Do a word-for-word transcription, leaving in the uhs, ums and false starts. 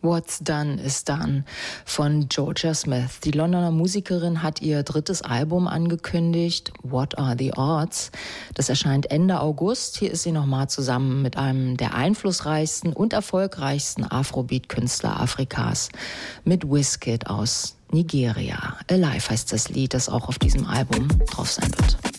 What's Done is Done von Jorja Smith. Die Londoner Musikerin hat ihr drittes Album angekündigt, What Are the Odds? Das erscheint Ende August. Hier ist sie nochmal zusammen mit einem der einflussreichsten und erfolgreichsten Afrobeat-Künstler Afrikas, mit Wizkid aus Nigeria. Alive heißt das Lied, das auch auf diesem Album drauf sein wird.